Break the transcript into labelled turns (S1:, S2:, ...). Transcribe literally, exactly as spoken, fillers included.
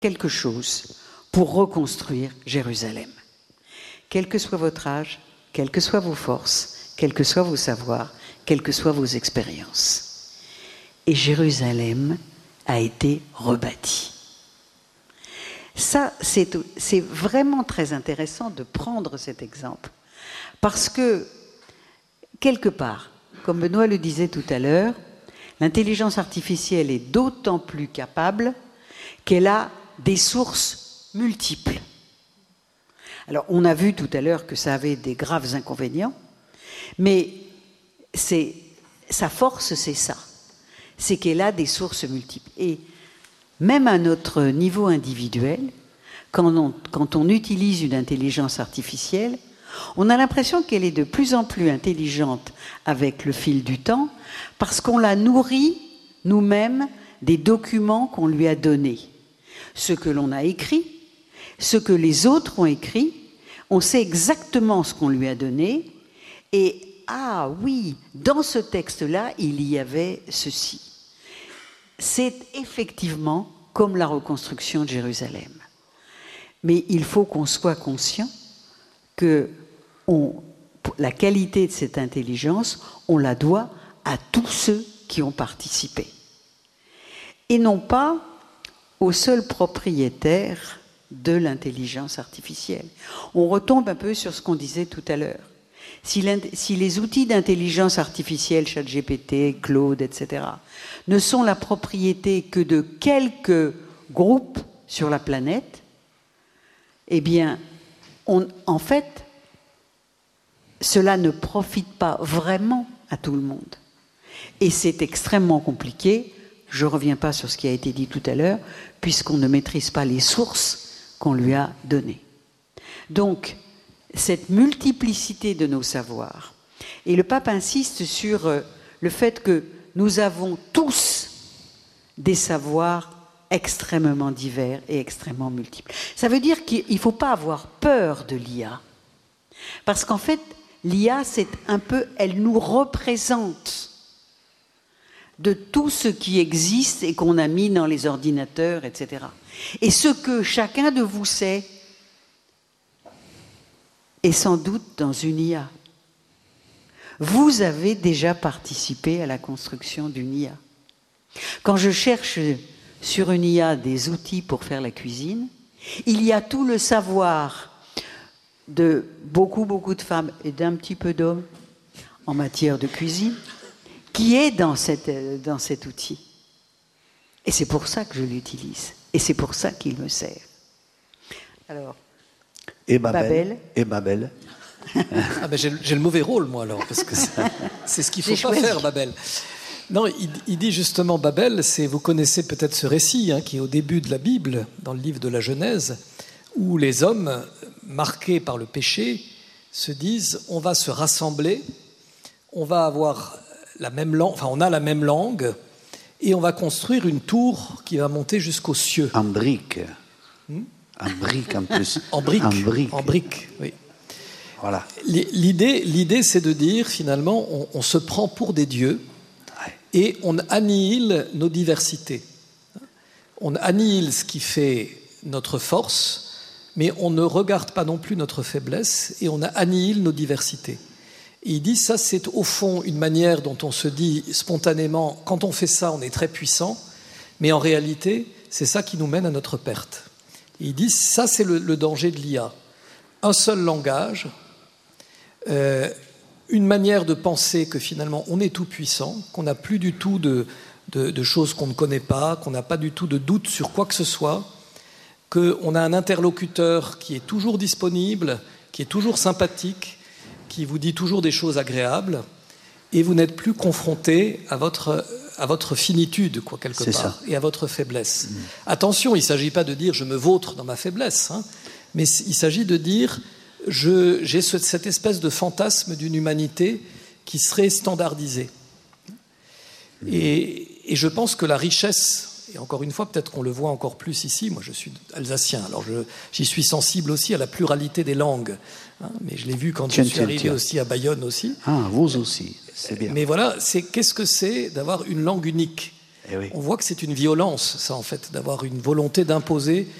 S1: quelque chose pour reconstruire Jérusalem. Quel que soit votre âge, quelles que soient vos forces, quels que soient vos savoirs, quelles que soient vos expériences. Et Jérusalem a été rebâtie. Ça, c'est, c'est vraiment très intéressant de prendre cet exemple. Parce que, quelque part, comme Benoît le disait tout à l'heure, l'intelligence artificielle est d'autant plus capable qu'elle a des sources multiples. Alors, on a vu tout à l'heure que ça avait des graves inconvénients, mais c'est, sa force, c'est ça. C'est qu'elle a des sources multiples. Et même à notre niveau individuel, quand on, quand on utilise une intelligence artificielle, on a l'impression qu'elle est de plus en plus intelligente avec le fil du temps, parce qu'on la nourrit nous-mêmes des documents qu'on lui a donnés. Ce que l'on a écrit, ce que les autres ont écrit, on sait exactement ce qu'on lui a donné, et ah oui, dans ce texte-là, il y avait ceci. C'est effectivement comme la reconstruction de Jérusalem. Mais il faut qu'on soit conscient que on, la qualité de cette intelligence, on la doit à tous ceux qui ont participé. Et non pas aux seuls propriétaires de l'intelligence artificielle. On retombe un peu sur ce qu'on disait tout à l'heure. Si, si les outils d'intelligence artificielle, ChatGPT, Claude, et cetera, ne sont la propriété que de quelques groupes sur la planète, eh bien, on, en fait, cela ne profite pas vraiment à tout le monde. Et c'est extrêmement compliqué, je ne reviens pas sur ce qui a été dit tout à l'heure, puisqu'on ne maîtrise pas les sources qu'on lui a données. Donc, cette multiplicité de nos savoirs, et le pape insiste sur le fait que nous avons tous des savoirs extrêmement divers et extrêmement multiples. Ça veut dire qu'il ne faut pas avoir peur de l'I A, parce qu'en fait, l'I A, c'est un peu, elle nous représente de tout ce qui existe et qu'on a mis dans les ordinateurs, et cetera. Et ce que chacun de vous sait est sans doute dans une I A. Vous avez déjà participé à la construction d'une I A. Quand je cherche sur une I A des outils pour faire la cuisine, il y a tout le savoir de beaucoup, beaucoup de femmes et d'un petit peu d'hommes en matière de cuisine qui est dans, cette, dans cet outil. Et c'est pour ça que je l'utilise. Et c'est pour ça qu'il me sert. Alors,
S2: et Babel.
S1: Babel.
S2: Et Babel.
S3: Ah ben j'ai, j'ai le mauvais rôle, moi, alors, parce que c'est, c'est ce qu'il ne faut pas faire, Babel. Non, il, il dit justement, Babel, c'est, vous connaissez peut-être ce récit, hein, qui est au début de la Bible, dans le livre de la Genèse, où les hommes, marqués par le péché, se disent, on va se rassembler, on va avoir la même langue, enfin, on a la même langue, et on va construire une tour qui va monter jusqu'aux cieux.
S2: En briques. Hmm? En briques, en plus.
S3: En briques.
S2: En briques.
S3: En briques, oui.
S2: Voilà.
S3: L'idée, l'idée, c'est de dire, finalement, on, on se prend pour des dieux et on annihile nos diversités. On annihile ce qui fait notre force, mais on ne regarde pas non plus notre faiblesse et on annihile nos diversités. Et il dit, ça, c'est au fond une manière dont on se dit spontanément, quand on fait ça, on est très puissant, mais en réalité, c'est ça qui nous mène à notre perte. Et il dit, ça, c'est le, le danger de l'I A. Un seul langage, euh, une manière de penser que finalement on est tout puissant, qu'on n'a plus du tout de, de, de choses qu'on ne connaît pas, qu'on n'a pas du tout de doute sur quoi que ce soit, qu'on a un interlocuteur qui est toujours disponible, qui est toujours sympathique, qui vous dit toujours des choses agréables, et vous n'êtes plus confronté à votre, à votre finitude, quoi, quelque
S2: C'est
S3: part,
S2: ça.
S3: et à votre faiblesse.
S2: Mmh.
S3: Attention, il ne s'agit pas de dire « je me vautre dans ma faiblesse hein, », mais il s'agit de dire je, « j'ai ce, cette espèce de fantasme d'une humanité qui serait standardisée mmh. ». Et, et je pense que la richesse, et encore une fois, peut-être qu'on le voit encore plus ici, moi je suis alsacien, alors je, j'y suis sensible aussi à la pluralité des langues, hein, mais je l'ai vu quand tiens, je suis tiens, arrivé tiens. aussi à Bayonne aussi.
S2: Ah, vous aussi, c'est bien.
S3: Mais voilà, c'est, qu'est-ce que c'est d'avoir une langue unique ?
S2: Eh oui.
S3: On voit que c'est une violence, ça, en fait, d'avoir une volonté d'imposer